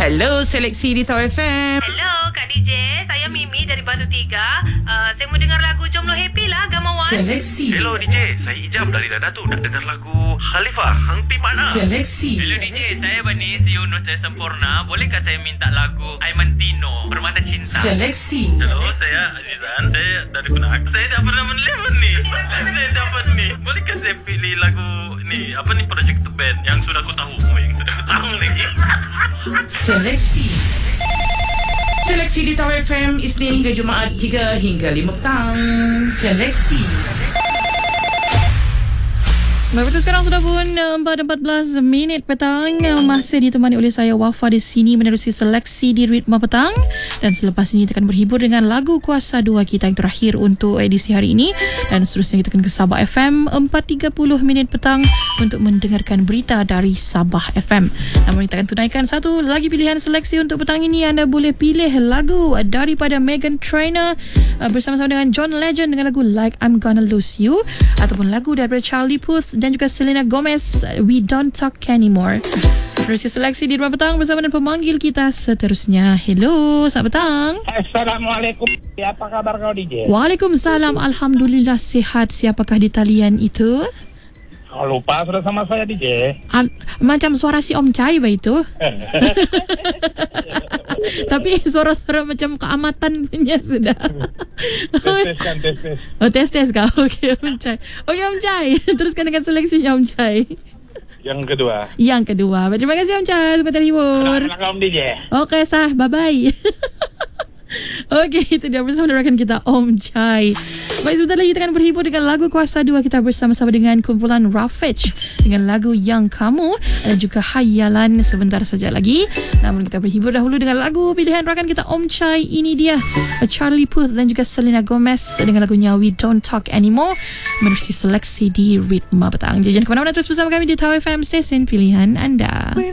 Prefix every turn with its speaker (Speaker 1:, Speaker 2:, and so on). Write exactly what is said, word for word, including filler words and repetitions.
Speaker 1: Hello, Seleksi di Tau F M.
Speaker 2: Hello, Kak D J. Saya Mimi dari Batu Tiga. Uh, saya mau dengar lagu Jomblo Happy lah, Gamawan.
Speaker 1: Seleksi.
Speaker 3: Hello D J, saya Ijam dari Dadatu. Nak dengar lagu Khalifah, Hang Pi Mana.
Speaker 1: Seleksi.
Speaker 4: Hello D J, saya Banis Yunus dari Sempurna. Bolehkah saya minta lagu Aiman Tino, Permata Cinta?
Speaker 1: Seleksi.
Speaker 3: Hello, saya Azizan. Saya dari Penak. Saya tak pernah menelepon ni. Saya dapat ni. Bolehkah saya pilih lagu ni? Apa ni, Project The Band yang sudah aku tahu. Oh, yang sudah aku tahu lagi.
Speaker 1: Seleksi. Seleksi di Tau F M, Isnin hingga Jumaat tiga hingga lima petang. Seleksi.
Speaker 5: Baik, betul sekarang sudah pun empat empat belas minit petang. Masih ditemani oleh saya Wafa di sini menerusi seleksi di Ritma Petang. Dan selepas ini kita akan berhibur dengan lagu Kuasa dua kita yang terakhir untuk edisi hari ini. Dan seterusnya kita akan ke Sabah F M empat tiga puluh minit petang untuk mendengarkan berita dari Sabah F M. Namun kita akan tunaikan satu lagi pilihan seleksi untuk petang ini. Anda boleh pilih lagu daripada Meghan Trainor bersama-sama dengan John Legend dengan lagu Like I'm Gonna Lose You, ataupun lagu daripada Charlie Puth dan juga Selena Gomez, We Don't Talk Anymore. Terus seleksi di Rumah Petang bersama dengan pemanggil kita seterusnya. Hello, selamat petang.
Speaker 6: Assalamualaikum. Apa kabar kau D J?
Speaker 5: Waalaikumsalam. Alhamdulillah sihat. Siapakah di talian itu?
Speaker 6: Kau lupa sudah sama saya D J.
Speaker 5: Al- macam suara si Om Chai bah itu. Tapi suara-suara macam keamatan punya sudah.
Speaker 6: Tes kan, tes tes.
Speaker 5: Oh, tes-tes kau. Okey, Om Chai. Okey, Om Chai. Teruskan dengan seleksinya Om Chai.
Speaker 6: Yang kedua.
Speaker 5: Yang kedua. Terima kasih Om Chai. Semoga terhibur.
Speaker 6: Assalamualaikum D J.
Speaker 5: Okey, sah. Bye-bye. Okey, itu dia bersama dengan rakan kita Om Chai. Baik, sebentar lagi kita akan berhibur dengan lagu Kuasa dua kita bersama-sama dengan kumpulan Rafej dengan lagu Yang Kamu dan juga Hayalan sebentar saja lagi. Namun kita berhibur dahulu dengan lagu pilihan rakan kita Om Chai. Ini dia Charlie Puth dan juga Selena Gomez dengan lagunya We Don't Talk Anymore menerusi seleksi di Ritma Petang. Jangan ke mana-mana, terus bersama kami di Tau F M, stesen pilihan anda.